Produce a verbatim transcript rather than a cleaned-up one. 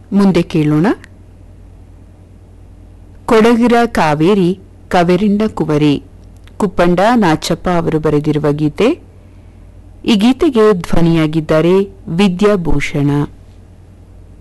ಮುಂದೆ ಕೇಳೋಣ ಕೊಡಗಿರ ಕಾವೇರಿ ಕವೆರಿಂಡ ಕುವರಿ ಕುಪ್ಪಂಡ ನಾಚಪ್ಪ ಅವರು ಬರೆದಿರುವ ಗೀತೆ. ಈ ಗೀತೆಗೆ ಧ್ವನಿಯಾಗಿದ್ದಾರೆ ವಿದ್ಯಾಭೂಷಣ.